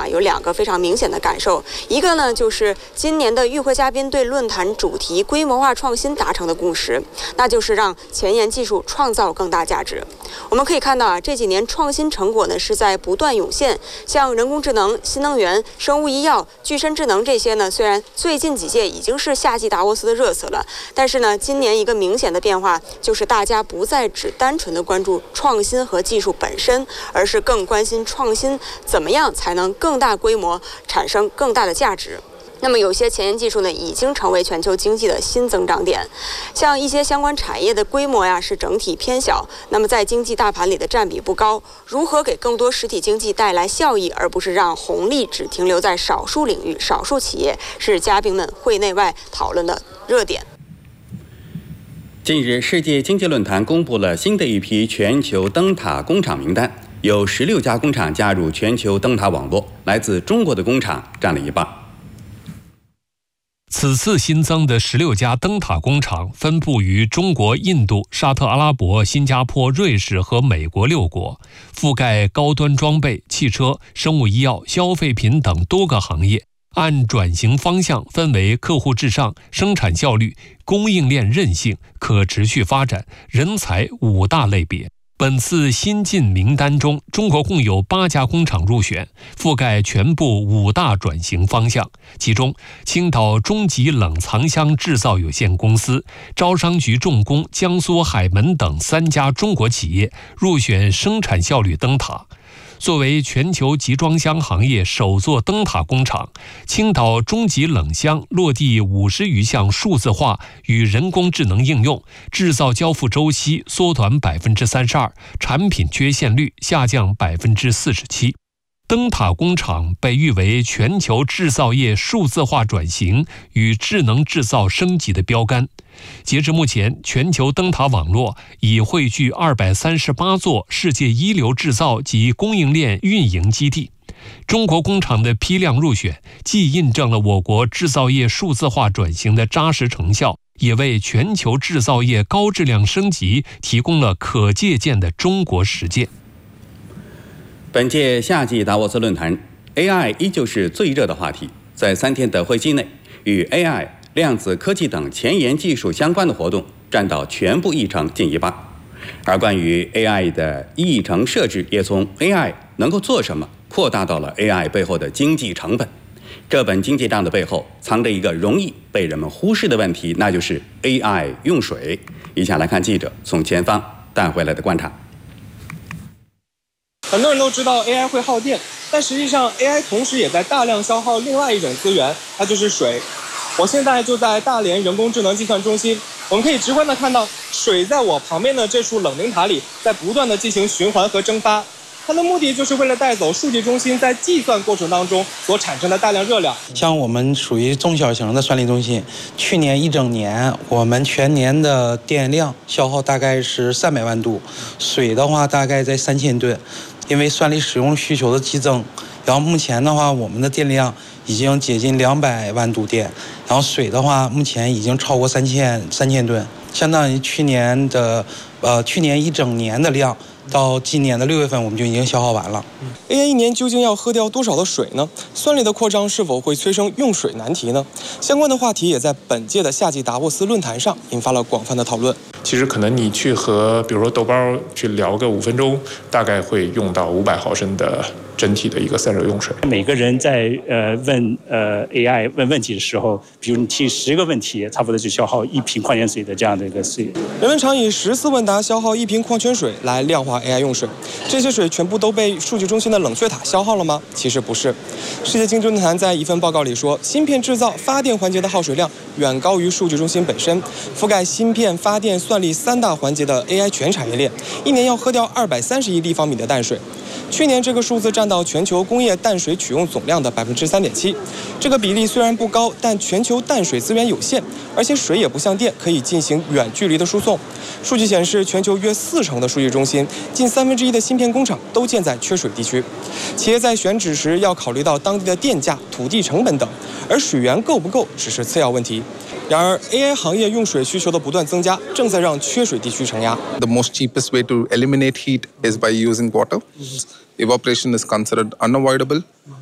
有2个非常明显的感受，一个呢就是今年的与会嘉宾对论坛主题规模化创新达成的共识，那就是让前沿技术创造更大价值。我们可以看到这几年创新成果呢是在不断涌现，像人工智能、新能源、生物医药、具身智能这些呢，虽然最近几届已经是夏季达沃斯的热词了，但是呢，今年一个明显的变化就是大家不再只单纯的关注创新和技术本身，而是更关心创新怎么样才能更大规模产生更大的价值。那么有些前沿技术呢，已经成为全球经济的新增长点，像一些相关产业的规模呀是整体偏小，那么在经济大盘里的占比不高。如何给更多实体经济带来效益，而不是让红利只停留在少数领域、少数企业，是嘉宾们会内外讨论的热点。 近日，世界经济论坛公布了新的一批全球灯塔工厂名单，有16家工厂加入全球灯塔网络，来自中国的工厂占了一半。 此次新增的16家灯塔工厂分布于中国、印度、沙特阿拉伯、新加坡、瑞士和美国6国，覆盖高端装备、汽车、生物医药、消费品等多个行业。按转型方向分为客户至上、生产效率、供应链韧性、可持续发展、人才5大类别。本次新进名单中，中国共有8家工厂入选，覆盖全部5大转型方向。其中，青岛中极冷藏箱制造有限公司、招商局重工、江苏海门等3家中国企业入选生产效率灯塔。作为全球集装箱行业首座灯塔工厂，青岛中极冷箱落地50余项数字化与人工智能应用，制造交付周期缩短32%，产品缺陷率下降47%。灯塔工厂被誉为全球制造业数字化转型与智能制造升级的标杆。截至目前，全球灯塔网络已汇聚238座世界一流制造及供应链运营基地。中国工厂的批量入选，既印证了我国制造业数字化转型的扎实成效，也为全球制造业高质量升级提供了可借鉴的中国实践。 本届夏季达沃斯论坛 AI 依旧是最热的话题，在3天的会期内，与 AI、量子科技等前沿技术相关的活动占到全部议程近一半，而关于 AI 的议程设置也从 AI 能够做什么扩大到了 AI 背后的经济成本。这本经济账的背后藏着一个容易被人们忽视的问题，那就是 AI 用水。以下来看记者从前方带回来的观察。 很多人都知道 AI 会耗电，但实际上 AI 同时也在大量消耗另外一种资源，它就是水。我现在就在大连人工智能计算中心，我们可以直观地看到水在我旁边的这处冷凝塔里在不断地进行循环和蒸发。它的目的就是为了带走数据中心在计算过程当中所产生的大量热量。 像我们属于中小型的算力中心，去年一整年我们全年的电量消耗大概是300万度，水的话大概在3000吨。因为算力使用需求的激增，然后目前的话我们的电量已经接近200万度电，然后水的话目前已经超过3000吨，相当于去年一整年的量。到今年的6月份，我们就已经消耗完了。 AI 一年究竟要喝掉多少的水呢？算力的扩张是否会催生用水难题呢？相关的话题也在本届的夏季达沃斯论坛上引发了广泛的讨论。 其实可能你去和比如说豆包去聊个5分钟，大概会用到500毫升的整体的一个散热用水。 每个人在问AI 问问题的时候，比如你提10个问题，差不多就消耗1瓶矿泉水的这样的一个水。 人们常以10次问答消耗1瓶矿泉水来量化AI 用水，这些水全部都被数据中心的冷却塔消耗了吗？其实不是。世界经济论坛在一份报告里说，芯片制造、发电环节的耗水量远高于数据中心本身。覆盖芯片、发电、算力3大环节的 AI 全产业链，一年要喝掉230亿立方米的淡水。去年这个数字占到全球工业淡水取用总量的3.7%。这个比例虽然不高，但全球淡水资源有限，而且水也不像电可以进行远距离的输送。数据显示，全球约40%的数据中心，近1/3的芯片工厂都建在缺水地区。企业在选址时要考虑到当地的电价、土地成本等，而水源够不够只是次要问题。然而 ，AI 行业用水需求的不断增加，正在让缺水地区承压。 The most cheapest way to eliminate heat is by using water. Evaporation is considered unavoidable,